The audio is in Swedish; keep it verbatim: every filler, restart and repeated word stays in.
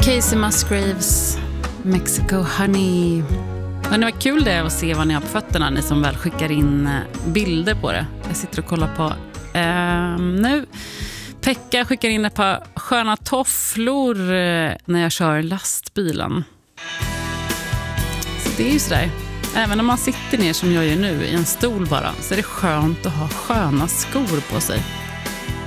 Casey Musgraves, Mexico Honey. Men det var kul det att se vad ni har på fötterna, ni som väl skickar in bilder på det. Jag sitter och kollar på eh, nu. Pekka skickar in ett par sköna tofflor eh, när jag kör lastbilen. Så det är ju sådär. Även om man sitter ner som jag gör nu i en stol bara, så är det skönt att ha sköna skor på sig.